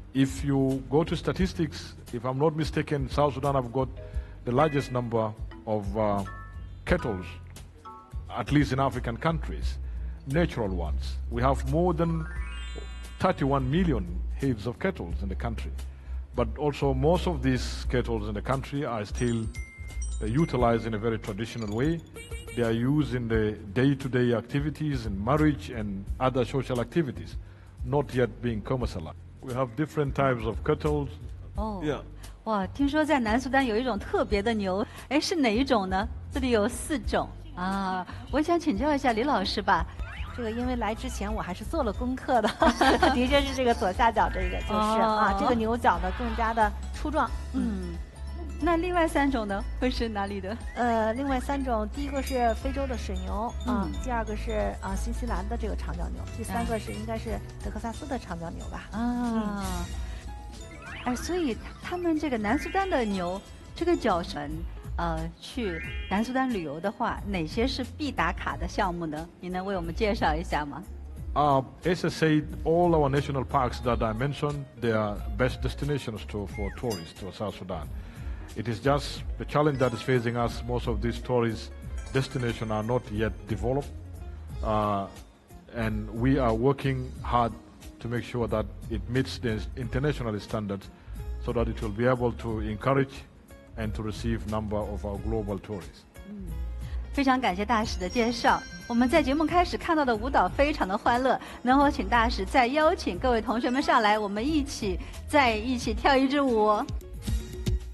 if you go to statistics, if I'm not mistaken, South Sudan have got the largest number of kettles, at least in African countries, natural ones. We have more than 31 million heads of kettles in the country. But also most of these kettles in the country are still utilized in a very traditional way. They are used in the day-to-day activities, in marriage and other social activities, not yet being commercialized. We have different types of kettles. Oh. Yeah. 哇，听说在南苏丹有一种特别的牛，哎，是哪一种呢？这里有4种啊，我想请教一下李老师吧。 这个因为来之前我还是做了功课的，的确是这个左下角这个就是啊，这个牛角呢更加的粗壮。 那另外3种呢，会是哪里的？ 另外3种，第一个是非洲的水牛啊，第2个是新西兰的这个长角牛，第3个是应该是德克萨斯的长角牛吧？ 啊，哎，所以他们这个南苏丹的牛，这个角神，去南苏丹旅游的话，哪些是必打卡的项目呢？你能为我们介绍一下吗 As I said, all our national parks that I mentioned, they are best destinations for tourists to South Sudan. It is just the challenge that is facing us. Most of these tourist destinations are not yet developed, and we are working hard to make sure that it meets the international standards so that it will be able to encourage and to receive number of our global tourists. 非常感谢大使的介绍。我们在节目开始看到的舞蹈非常的欢乐，能否请大使再邀请各位同学们上来，我们一起跳一支舞？